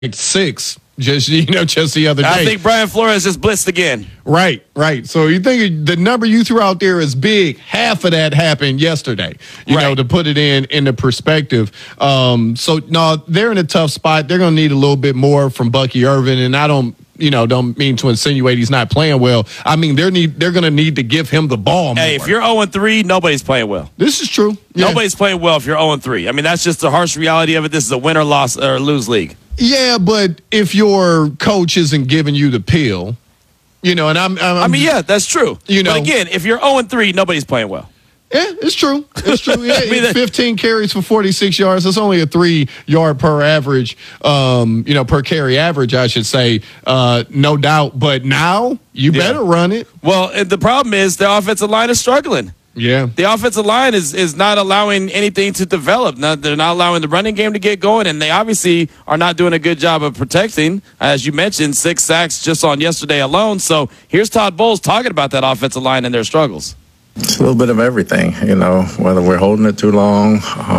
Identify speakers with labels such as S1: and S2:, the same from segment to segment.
S1: 6 just the other day.
S2: I think Brian Flores just blitzed again.
S1: Right. So you think the number you threw out there is big. Half of that happened yesterday, to put it into perspective. So no, they're in a tough spot. They're going to need a little bit more from Bucky Irvin, and I don't mean to insinuate he's not playing well. I mean, they're going to need to give him the ball more.
S2: Hey, if you're 0-3, nobody's playing well.
S1: This is true. Yeah.
S2: Nobody's playing well if you're 0-3. I mean, that's just the harsh reality of it. This is a win or loss or lose league.
S1: Yeah, but if your coach isn't giving you the pill, and
S2: yeah, that's true. But again, if you're 0-3, nobody's playing well.
S1: Yeah, it's true. Yeah, 15 carries for 46 yards. That's only a 3-yard per average, per carry average, I should say, no doubt. But now you better run it.
S2: Well, the problem is the offensive line is struggling.
S1: Yeah.
S2: The offensive line is not allowing anything to develop. They're not allowing the running game to get going, and they obviously are not doing a good job of protecting. As you mentioned, 6 sacks just on yesterday alone. So here's Todd Bowles talking about that offensive line and their struggles.
S3: It's a little bit of everything, whether we're holding it too long,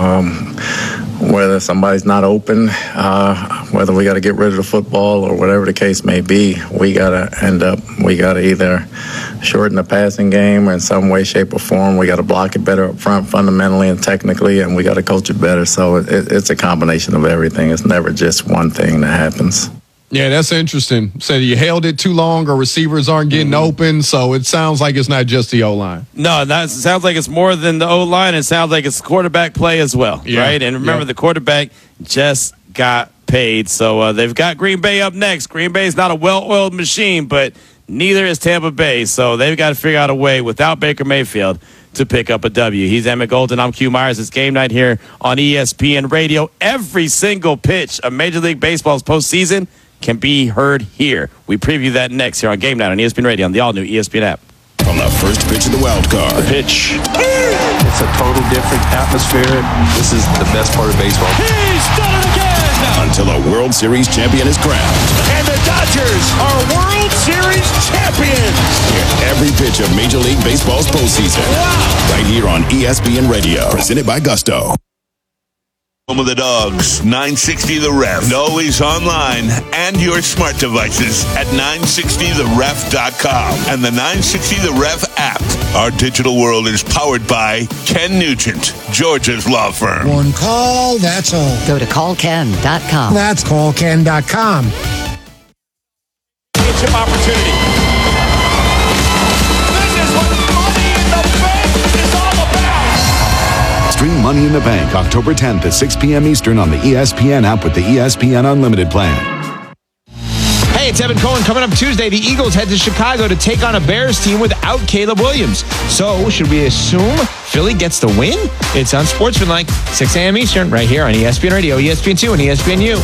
S3: whether somebody's not open, whether we got to get rid of the football or whatever the case may be. We got to either shorten the passing game or in some way, shape, or form. We got to block it better up front fundamentally and technically, and we got to coach it better. So it's a combination of everything. It's never just one thing that happens.
S1: Yeah, that's interesting. So you held it too long or receivers aren't getting open, so it sounds like it's not just the O-line.
S2: No, that sounds like it's more than the O-line. It sounds like it's quarterback play as well, right? And remember, the quarterback just got paid. So they've got Green Bay up next. Green Bay is not a well-oiled machine, but neither is Tampa Bay. So they've got to figure out a way without Baker Mayfield to pick up a W. He's Emmett Golden. I'm Q Myers. It's game night here on ESPN Radio. Every single pitch of Major League Baseball's postseason can be heard here. We preview that next here on Game Night on ESPN Radio on the all-new ESPN app.
S4: From the first pitch of the wild card.
S5: The pitch. It's a total different atmosphere. This is the best part of baseball.
S4: He's done it again! Until a World Series champion is crowned.
S6: And the Dodgers are World Series champions!
S4: Hear every pitch of Major League Baseball's postseason. Wow! Right here on ESPN Radio. Presented by Gusto.
S6: Home of the Dogs, 960 The Ref, and always online and your smart devices at 960theref.com and the 960 The Ref app. Our digital world is powered by Ken Nugent, Georgia's law firm.
S7: One call, that's all.
S8: Go to callken.com.
S7: That's callken.com.
S6: Championship opportunity. This is what Money in the Bank is all about.
S9: Stream Money in the Bank October 10th at 6 p.m. Eastern on the ESPN app with the ESPN Unlimited plan.
S10: Hey, it's Evan Cohen. Coming up Tuesday, the Eagles head to Chicago to take on a Bears team without Caleb Williams. So, should we assume Philly gets the win? It's on Sportsmanlike, 6 a.m. Eastern, right here on ESPN Radio, ESPN2, and ESPNU.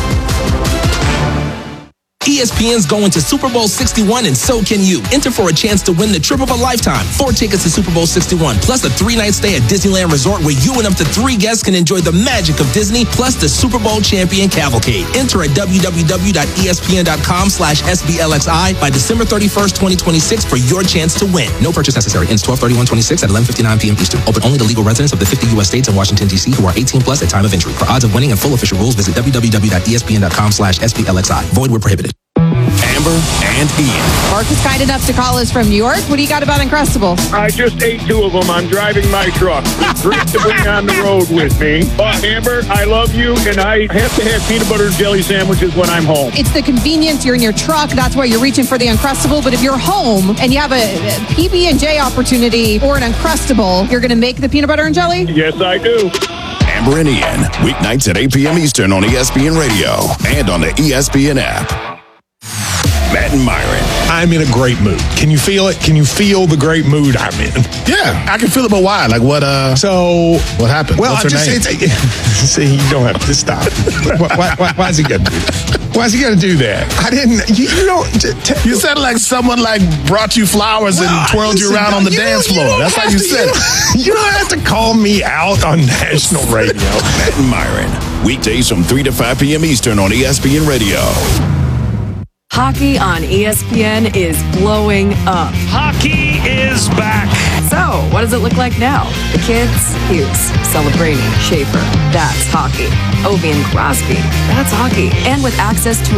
S11: ESPN's going to Super Bowl 61, and so can you. Enter for a chance to win the trip of a lifetime. 4 tickets to Super Bowl 61, plus a 3-night stay at Disneyland Resort where you and up to 3 guests can enjoy the magic of Disney, plus the Super Bowl champion cavalcade. Enter at www.espn.com/SBLXI by December 31st, 2026 for your chance to win. No purchase necessary. Ends 12/31/26 at 11:59 p.m. Eastern. Open only to legal residents of the 50 U.S. states and Washington, D.C. who are 18 plus at time of entry. For odds of winning and full official rules, visit www.espn.com/SBLXI. Void where prohibited.
S4: Amber and Ian.
S12: Mark is kind enough to call us from New York. What do you got about Uncrustables?
S13: I just ate 2 of them. I'm driving my truck. Great to bring on the road with me. But Amber, I love you, and I have to have peanut butter and jelly sandwiches when I'm home.
S12: It's the convenience. You're in your truck. That's why you're reaching for the Uncrustable. But if you're home and you have a PB&J opportunity or an Uncrustable, you're going to make the peanut butter and jelly?
S13: Yes, I do.
S4: Amber and Ian, weeknights at 8 p.m. Eastern on ESPN Radio and on the ESPN app. Matt and Myron.
S14: I'm in a great mood. Can you feel it? Can you feel the great mood I'm in?
S15: Yeah, I can feel it, but why? Like what?
S14: So
S15: what happened?
S14: Well,
S15: what's her name?
S14: See, you don't have to stop. Why is he gonna do that? Why is he gonna do that? I didn't. You don't.
S15: You said like someone like brought you flowers and twirled you around on the dance floor. That's how you said it.
S14: You don't have to call me out on national radio.
S4: Matt and Myron, weekdays from 3 to 5 p.m. Eastern on ESPN Radio.
S16: Hockey on ESPN is blowing up.
S6: Hockey
S16: is back.
S17: So, what does it look like now? The kids? Hughes, Celebrini, Schaefer. That's hockey. Ovi and Crosby. That's hockey. And with access to